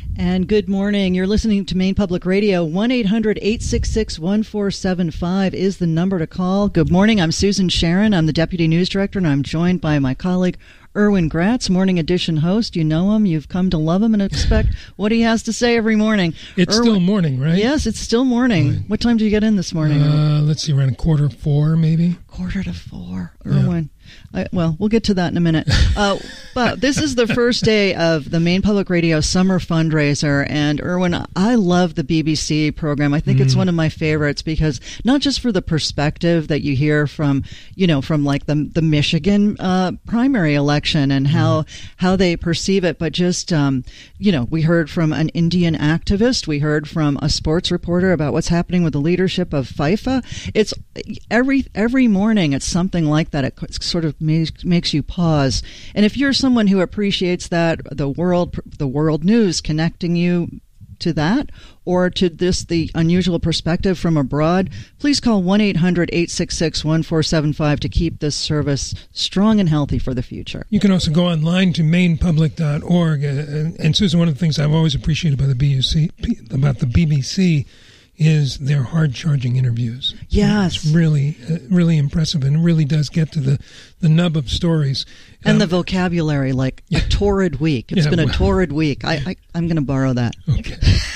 And good morning. You're listening to Maine Public Radio. 1-800-866-1475 is the number to call. Good morning. I'm Susan Sharon. I'm the Deputy News Director, and I'm joined by my colleague, Erwin Gratz, Morning Edition host. You know him. You've come to love him and expect what he has to say every morning. It's Erwin, still morning, right? Yes, it's still morning. Right. What time did you get in this morning? Let's see, around 3:45, maybe. 3:45. Erwin. Yeah. Well, we'll get to that in a minute. But this is the first day of the Maine Public Radio Summer Fundraiser. And, Erwin, I love the BBC program. I think it's one of my favorites because not just for the perspective that you hear from, from like the Michigan primary election and how they perceive it, but just, we heard from an Indian activist. We heard from a sports reporter about what's happening with the leadership of FIFA. It's every morning it's something like that. It sort of makes you pause. And if you're someone who appreciates that, the world news connecting you to that or to the unusual perspective from abroad, please call 1-800-866-1475 to keep this service strong and healthy for the future. You can also go online to mainepublic.org. And Susan, one of the things I've always appreciated about the BBC is their hard-charging interviews. Yes. It's really, really impressive, and it really does get to the nub of stories. And the vocabulary, like a torrid week. It's been a torrid week. I'm going to borrow that. Okay.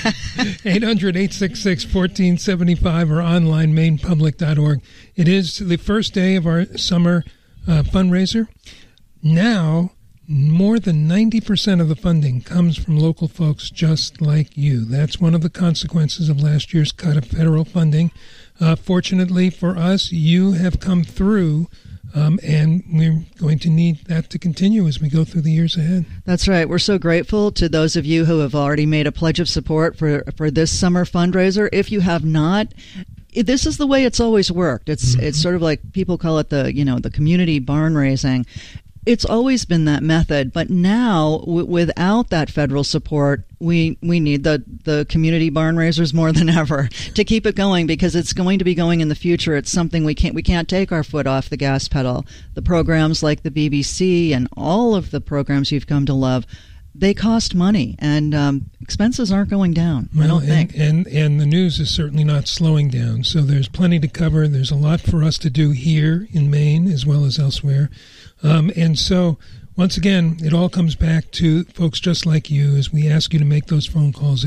800-866-1475 or online, mainepublic.org. It is the first day of our summer fundraiser. Now, more than 90% of the funding comes from local folks just like you. That's one of the consequences of last year's cut of federal funding. Fortunately for us, you have come through, and we're going to need that to continue as we go through the years ahead. That's right. We're so grateful to those of you who have already made a pledge of support for this summer fundraiser. If you have not, this is the way it's always worked. It's sort of like people call it the community barn raising. It's always been that method, but now without that federal support, we need the community barn raisers more than ever to keep it going, because it's going to be going in the future. It's something we can't take our foot off the gas pedal. The programs like the BBC and all of the programs you've come to love, they cost money, and expenses aren't going down, I don't think. And the news is certainly not slowing down, so there's plenty to cover. There's a lot for us to do here in Maine as well as elsewhere. And so, once again, it all comes back to folks just like you as we ask you to make those phone calls at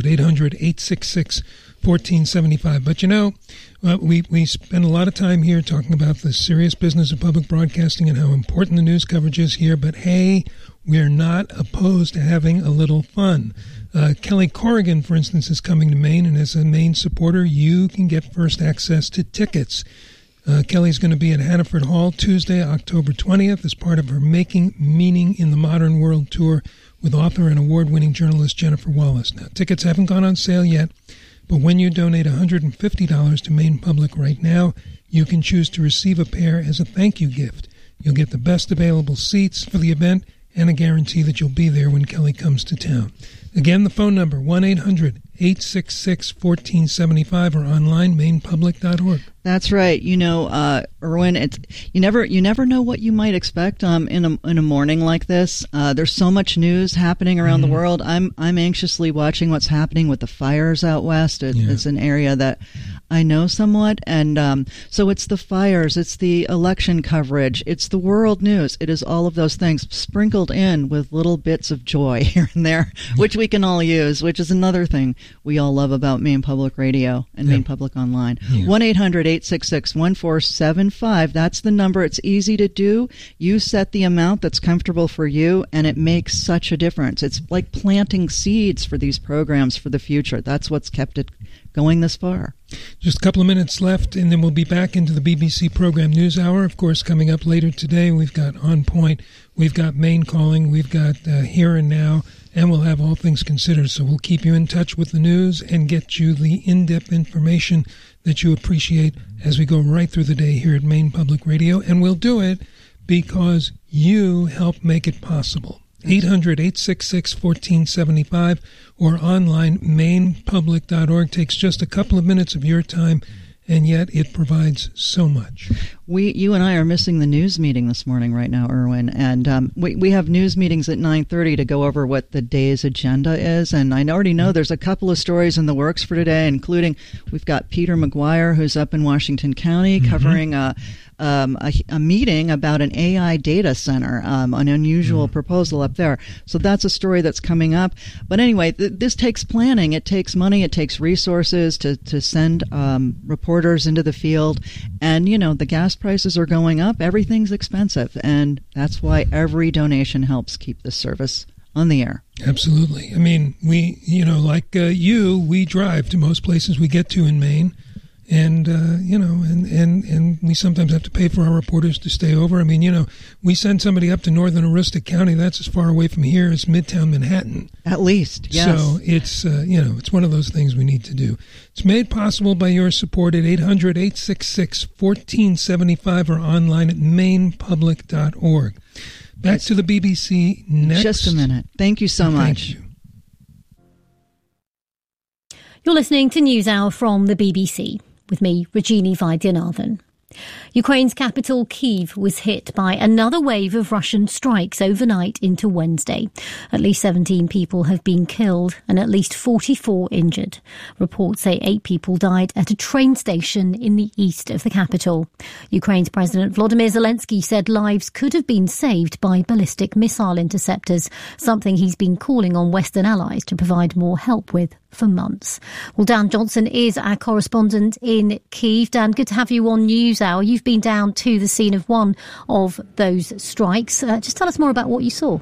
800-866-1475. But we spend a lot of time here talking about the serious business of public broadcasting and how important the news coverage is here. But hey, we're not opposed to having a little fun. Kelly Corrigan, for instance, is coming to Maine, and as a Maine supporter, you can get first access to tickets. Kelly's going to be at Hannaford Hall Tuesday, October 20th, as part of her Making Meaning in the Modern World tour with author and award-winning journalist Jennifer Wallace. Now, tickets haven't gone on sale yet, but when you donate $150 to Maine Public right now, you can choose to receive a pair as a thank you gift. You'll get the best available seats for the event and a guarantee that you'll be there when Kelly comes to town. Again, the phone number, 1-800-866-1475 or online, mainepublic.org. That's right. Erwin, you never know what you might expect in a morning like this. There's so much news happening around the world. I'm anxiously watching what's happening with the fires out west. It's an area that I know somewhat, and so it's the fires, it's the election coverage, it's the world news. It is all of those things sprinkled in with little bits of joy here and there, which we can all use, which is another thing we all love about Maine Public Radio and Maine Public Online. 1-800-866-1475. That's the number. It's easy to do. You set the amount that's comfortable for you, and it makes such a difference. It's like planting seeds for these programs for the future. That's what's kept it going this far. Just a couple of minutes left, and then we'll be back into the BBC program News Hour. Of course, coming up later today, we've got On Point, we've got Maine Calling, we've got Here and Now, and we'll have All Things Considered. So we'll keep you in touch with the news and get you the in-depth information that you appreciate as we go right through the day here at Maine Public Radio. And we'll do it because you help make it possible. 800-866-1475 or online, mainepublic.org. Takes just a couple of minutes of your time, and yet it provides so much. You and I are missing the news meeting this morning right now, Erwin, and we have news meetings at 9:30 to go over what the day's agenda is, and I already know there's a couple of stories in the works for today, including we've got Peter McGuire, who's up in Washington County, covering a meeting about an AI data center, an unusual proposal up there. So that's a story that's coming up. But anyway, this takes planning. It takes money. It takes resources to send reporters into the field. And, the gas prices are going up. Everything's expensive. And that's why every donation helps keep this service on the air. Absolutely. I mean, we, we drive to most places we get to in Maine. And, and we sometimes have to pay for our reporters to stay over. I mean, we send somebody up to northern Aroostook County. That's as far away from here as Midtown Manhattan. At least, yes. So it's, it's one of those things we need to do. It's made possible by your support at 800-866-1475 or online at mainepublic.org. Back to the BBC next. Just a minute. Thank you so much. Thank you. You're listening to NewsHour from the BBC. With me, Regina Vaidyanathan. Ukraine's capital, Kyiv, was hit by another wave of Russian strikes overnight into Wednesday. At least 17 people have been killed and at least 44 injured. Reports say 8 people died at a train station in the east of the capital. Ukraine's President Volodymyr Zelensky said lives could have been saved by ballistic missile interceptors, something he's been calling on Western allies to provide more help with for months. Well, Dan Johnson is our correspondent in Kyiv. Dan, good to have you on NewsHour. You've been down to the scene of one of those strikes. Just tell us more about what you saw.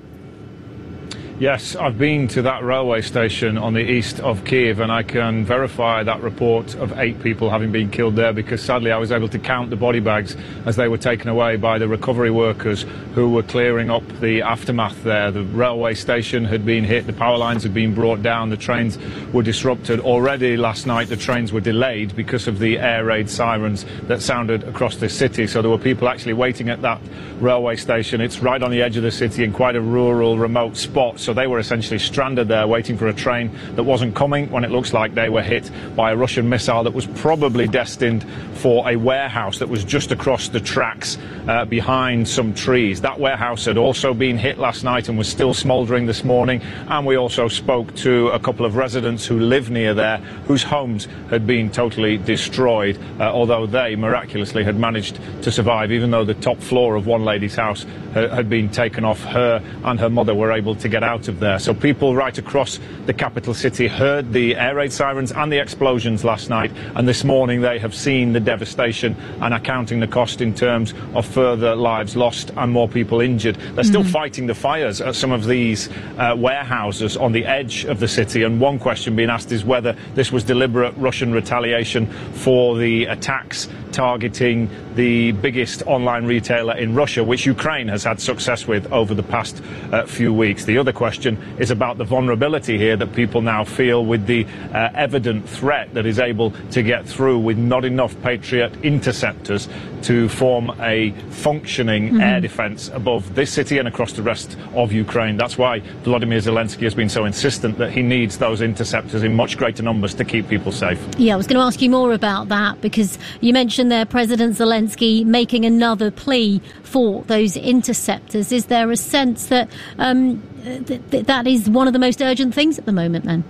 Yes, I've been to that railway station on the east of Kyiv, and I can verify that report of 8 people having been killed there, because sadly I was able to count the body bags as they were taken away by the recovery workers who were clearing up the aftermath there. The railway station had been hit, the power lines had been brought down, the trains were disrupted. Already last night the trains were delayed because of the air raid sirens that sounded across the city, so there were people actually waiting at that railway station. It's right on the edge of the city in quite a rural, remote spot. So they were essentially stranded there waiting for a train that wasn't coming when it looks like they were hit by a Russian missile that was probably destined for a warehouse that was just across the tracks behind some trees. That warehouse had also been hit last night and was still smouldering this morning. And we also spoke to a couple of residents who live near there whose homes had been totally destroyed, although they miraculously had managed to survive, even though the top floor of one lady's house had been taken off. Her and her mother were able to get out of there. So people right across the capital city heard the air raid sirens and the explosions last night, and this morning they have seen the devastation and are counting the cost in terms of further lives lost and more people injured. They're still fighting the fires at some of these warehouses on the edge of the city, and one question being asked is whether this was deliberate Russian retaliation for the attacks targeting the biggest online retailer in Russia, which Ukraine has had success with over the past few weeks. The other question is about the vulnerability here that people now feel with the evident threat that is able to get through with not enough Patriot interceptors to form a functioning air defense above this city and across the rest of Ukraine. That's why Volodymyr Zelensky has been so insistent that he needs those interceptors in much greater numbers to keep people safe. Yeah, I was going to ask you more about that, because you mentioned there President Zelensky making another plea for those interceptors. Is there a sense that that is one of the most urgent things at the moment then?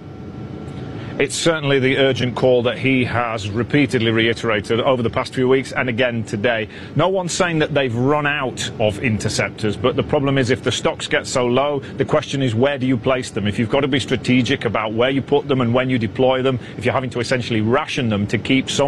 It's certainly the urgent call that he has repeatedly reiterated over the past few weeks and again today. No one's saying that they've run out of interceptors, but the problem is if the stocks get so low, the question is where do you place them? If you've got to be strategic about where you put them and when you deploy them, if you're having to essentially ration them to keep some